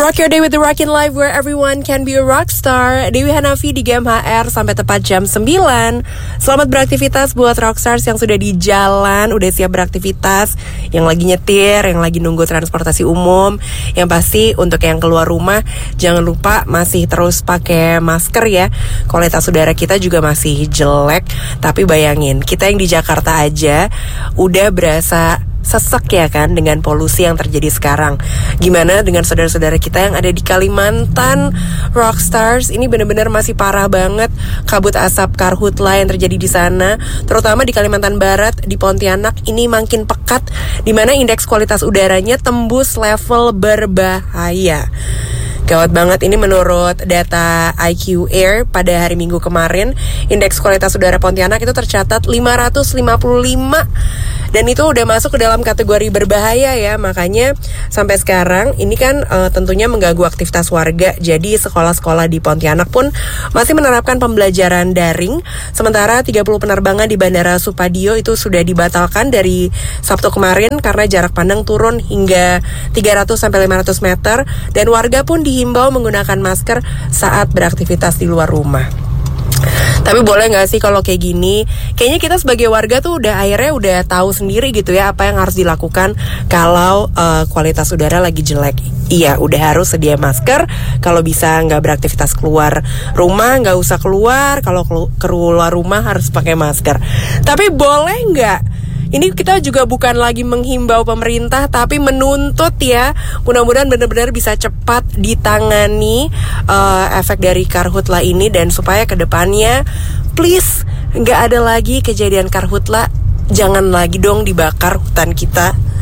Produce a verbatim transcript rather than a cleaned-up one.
Rock your day with the Rockin' Life where everyone can be a rock star. Dewi Hanafi di G M H R sampai tepat jam sembilan. Selamat beraktivitas buat rockstars yang sudah di jalan, udah siap beraktivitas, yang lagi nyetir, yang lagi nunggu transportasi umum. Yang pasti untuk yang keluar rumah, jangan lupa masih terus pakai masker ya. Kualitas udara kita juga masih jelek, tapi bayangin, kita yang di Jakarta aja udah berasa sesek ya kan dengan polusi yang terjadi sekarang. Gimana dengan saudara-saudara kita yang ada di Kalimantan, rockstars? Ini benar-benar masih parah banget kabut asap karhutla yang terjadi di sana, terutama di Kalimantan Barat, di Pontianak ini makin pekat, di mana indeks kualitas udaranya tembus level berbahaya. Gawat banget, ini menurut data I Q Air pada hari Minggu kemarin, indeks kualitas udara Pontianak itu tercatat lima ratus lima puluh lima. Dan itu udah masuk ke dalam kategori berbahaya ya. Makanya sampai sekarang ini kan uh, tentunya mengganggu aktivitas warga. Jadi sekolah-sekolah di Pontianak pun masih menerapkan pembelajaran daring. Sementara tiga puluh penerbangan di Bandara Supadio itu sudah dibatalkan dari Sabtu kemarin karena jarak pandang turun hingga tiga ratus sampai lima ratus meter. Dan warga pun dihimbau menggunakan masker saat beraktivitas di luar rumah. Tapi boleh gak sih kalau kayak gini? Kayaknya kita sebagai warga tuh udah akhirnya udah tahu sendiri gitu ya apa yang harus dilakukan kalau uh, kualitas udara lagi jelek. Iya, udah harus sedia masker. Kalau bisa gak beraktivitas keluar rumah, gak usah keluar. Kalau keluar rumah harus pakai masker. Tapi boleh gak? Ini kita juga bukan lagi menghimbau pemerintah, tapi menuntut ya, mudah-mudahan benar-benar bisa cepat ditangani uh, efek dari karhutla ini, dan supaya kedepannya please nggak ada lagi kejadian karhutla. Jangan lagi dong dibakar hutan kita.